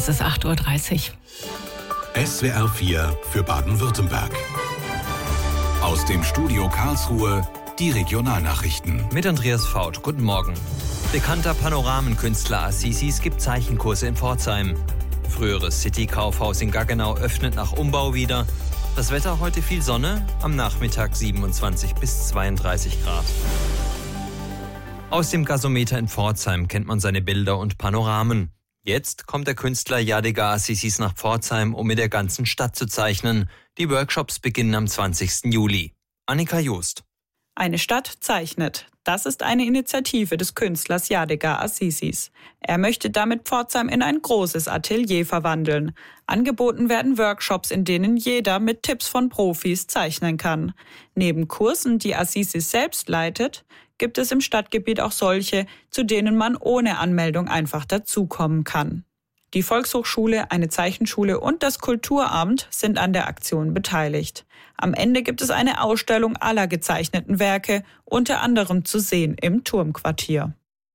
Es ist 8.30 Uhr. SWR 4 für Baden-Württemberg. Aus dem Studio Karlsruhe die Regionalnachrichten. Mit Andreas Faut. Guten Morgen. Bekannter Panoramenkünstler Assisis gibt Zeichenkurse in Pforzheim. Früheres City-Kaufhaus in Gaggenau öffnet nach Umbau wieder. Das Wetter heute viel Sonne, am Nachmittag 27 bis 32 Grad. Aus dem Gasometer in Pforzheim kennt man seine Bilder und Panoramen. Jetzt kommt der Künstler Yadigar Aziziz nach Pforzheim, um in der ganzen Stadt zu zeichnen. Die Workshops beginnen am 20. Juli. Annika Joost. Eine Stadt zeichnet. Das ist eine Initiative des Künstlers Yadigar Aziziz. Er möchte damit Pforzheim in ein großes Atelier verwandeln. Angeboten werden Workshops, in denen jeder mit Tipps von Profis zeichnen kann. Neben Kursen, die Aziziz selbst leitet, gibt es im Stadtgebiet auch solche, zu denen man ohne Anmeldung einfach dazukommen kann. Die Volkshochschule, eine Zeichenschule und das Kulturamt sind an der Aktion beteiligt. Am Ende gibt es eine Ausstellung aller gezeichneten Werke, unter anderem zu sehen im Turmquartier.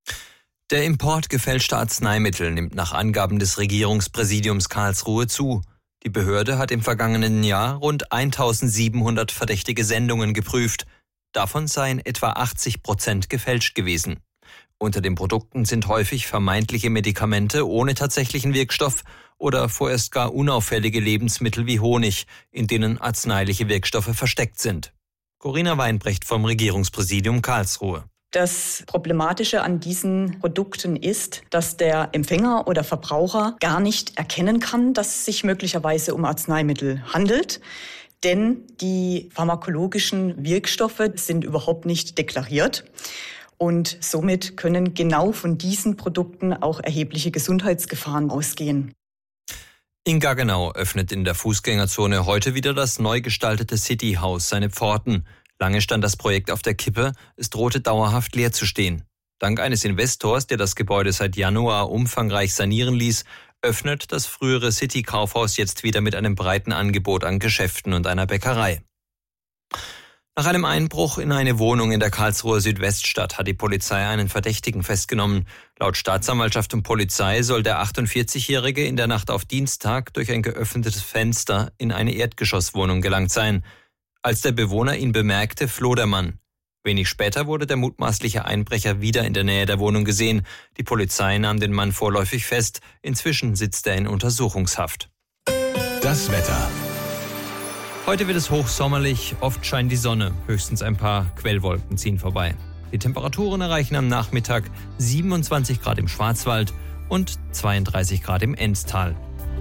Der Import gefälschter Arzneimittel nimmt nach Angaben des Regierungspräsidiums Karlsruhe zu. Die Behörde hat im vergangenen Jahr rund 1700 verdächtige Sendungen geprüft. Davon seien etwa 80% gefälscht gewesen. Unter den Produkten sind häufig vermeintliche Medikamente ohne tatsächlichen Wirkstoff oder vorerst gar unauffällige Lebensmittel wie Honig, in denen arzneiliche Wirkstoffe versteckt sind. Corinna Weinbrecht vom Regierungspräsidium Karlsruhe. Das Problematische an diesen Produkten ist, dass der Empfänger oder Verbraucher gar nicht erkennen kann, dass es sich möglicherweise um Arzneimittel handelt. Denn die pharmakologischen Wirkstoffe sind überhaupt nicht deklariert. Und somit können genau von diesen Produkten auch erhebliche Gesundheitsgefahren ausgehen. In Gaggenau öffnet in der Fußgängerzone heute wieder das neu gestaltete City-Haus seine Pforten. Lange stand das Projekt auf der Kippe, es drohte dauerhaft leer zu stehen. Dank eines Investors, der das Gebäude seit Januar umfangreich sanieren ließ, öffnet das frühere City-Kaufhaus jetzt wieder mit einem breiten Angebot an Geschäften und einer Bäckerei. Nach einem Einbruch in eine Wohnung in der Karlsruher Südweststadt hat die Polizei einen Verdächtigen festgenommen. Laut Staatsanwaltschaft und Polizei soll der 48-Jährige in der Nacht auf Dienstag durch ein geöffnetes Fenster in eine Erdgeschosswohnung gelangt sein. Als der Bewohner ihn bemerkte, floh der Mann. Wenig später wurde der mutmaßliche Einbrecher wieder in der Nähe der Wohnung gesehen. Die Polizei nahm den Mann vorläufig fest. Inzwischen sitzt er in Untersuchungshaft. Das Wetter. Heute wird es hochsommerlich, oft scheint die Sonne, höchstens ein paar Quellwolken ziehen vorbei. Die Temperaturen erreichen am Nachmittag 27 Grad im Schwarzwald und 32 Grad im Enztal.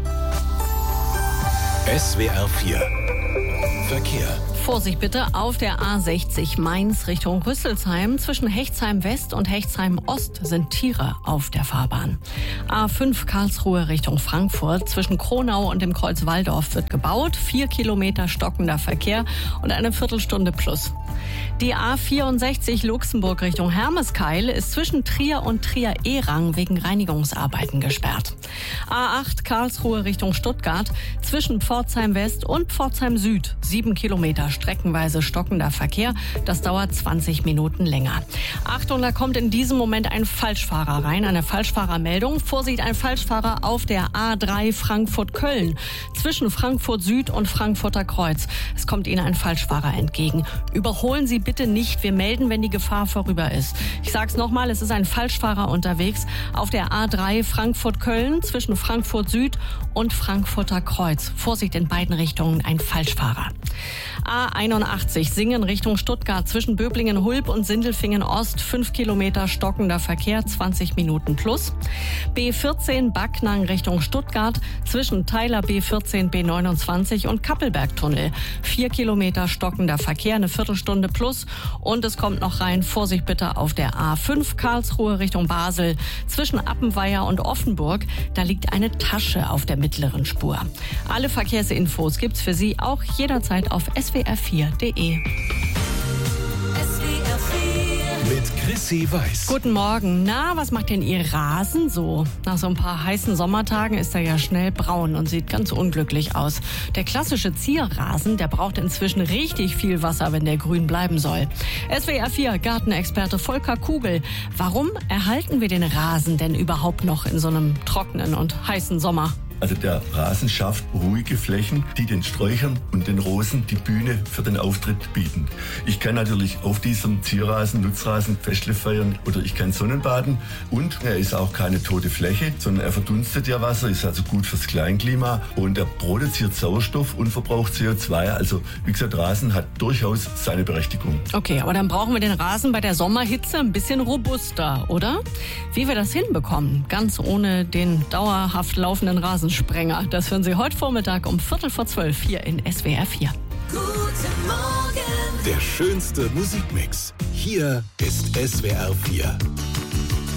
SWR 4 Verkehr. Vorsicht bitte auf der A60 Mainz Richtung Rüsselsheim. Zwischen Hechtsheim West und Hechtsheim Ost sind Tiere auf der Fahrbahn. A5 Karlsruhe Richtung Frankfurt. Zwischen Kronau und dem Kreuz Walldorf wird gebaut. 4 Kilometer stockender Verkehr und eine Viertelstunde plus. Die A64 Luxemburg Richtung Hermeskeil ist zwischen Trier und Trier-Ehrang wegen Reinigungsarbeiten gesperrt. A8 Karlsruhe Richtung Stuttgart. Zwischen Pforzheim West und Pforzheim Süd 7 Kilometer streckenweise stockender Verkehr. Das dauert 20 Minuten länger. Achtung, da kommt in diesem Moment ein Falschfahrer rein, eine Falschfahrermeldung. Vorsicht, ein Falschfahrer auf der A3 Frankfurt-Köln. Zwischen Frankfurt Süd und Frankfurter Kreuz. Es kommt Ihnen ein Falschfahrer entgegen. Überholen Sie bitte nicht. Wir melden, wenn die Gefahr vorüber ist. Ich sag's nochmal, es ist ein Falschfahrer unterwegs auf der A3 Frankfurt-Köln zwischen Frankfurt Süd und Frankfurter Kreuz. Vorsicht, in beiden Richtungen ein Falschfahrer. A81 Singen Richtung Stuttgart zwischen Böblingen-Hulb und Sindelfingen-Ost 5 Kilometer stockender Verkehr, 20 Minuten plus. B14 Backnang Richtung Stuttgart zwischen Theiler B14 B29 und Kappelbergtunnel 4 Kilometer stockender Verkehr, eine Viertelstunde plus. Und es kommt noch rein, Vorsicht bitte auf der A5 Karlsruhe Richtung Basel zwischen Appenweier und Offenburg. Da liegt eine Tasche auf der mittleren Spur. Alle Verkehrsinfos gibt's für Sie auch jederzeit auf swr4.de. Mit Chrissy Weiß. Guten Morgen. Na, was macht denn Ihr Rasen so? Nach so ein paar heißen Sommertagen ist er ja schnell braun und sieht ganz unglücklich aus. Der klassische Zierrasen, der braucht inzwischen richtig viel Wasser, wenn der grün bleiben soll. SWR 4 Gartenexperte Volker Kugel. Warum erhalten wir den Rasen denn überhaupt noch in so einem trockenen und heißen Sommer? Also der Rasen schafft ruhige Flächen, die den Sträuchern und den Rosen die Bühne für den Auftritt bieten. Ich kann natürlich auf diesem Zierrasen, Nutzrasen Festle feiern oder ich kann Sonnenbaden. Und er ist auch keine tote Fläche, sondern er verdunstet ja Wasser, ist also gut fürs Kleinklima und er produziert Sauerstoff und verbraucht CO2. Also wie gesagt, Rasen hat durchaus seine Berechtigung. Okay, aber dann brauchen wir den Rasen bei der Sommerhitze ein bisschen robuster, oder? Wie wir das hinbekommen, ganz ohne den dauerhaft laufenden Rasensprenger, das hören Sie heute Vormittag um 11:45 hier in SWR 4. Guten Morgen. Der schönste Musikmix. Hier ist SWR 4.